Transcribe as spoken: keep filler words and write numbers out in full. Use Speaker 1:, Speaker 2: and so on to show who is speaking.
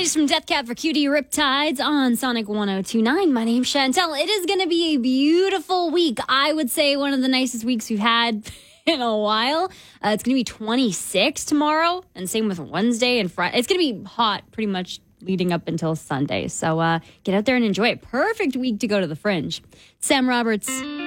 Speaker 1: Latest from Death Cab for Cutie, Riptides on Sonic one oh two point nine. My name's Chantel. It is going to be a beautiful week. I would say one of the nicest weeks we've had in a while. Uh, it's going to be twenty-six tomorrow, and same with Wednesday and Friday. It's going to be hot pretty much leading up until Sunday. So uh, get out there and enjoy it. Perfect week to go to the Fringe. Sam Roberts.